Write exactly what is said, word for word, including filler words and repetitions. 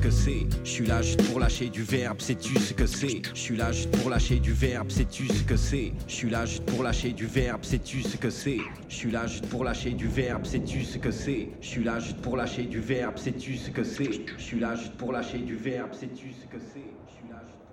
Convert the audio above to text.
que c'est. Je suis là juste pour lâcher du verbe, sais-tu ce que c'est? Je suis là juste pour lâcher du verbe, sais-tu ce que c'est? Je suis là juste pour lâcher du verbe, sais-tu ce que c'est? Je suis là juste pour lâcher du verbe, sais-tu ce que c'est? Je suis là juste pour lâcher du verbe, sais-tu ce que c'est? Je suis là juste pour lâcher du verbe, sais-tu ce que c'est? Je suis là juste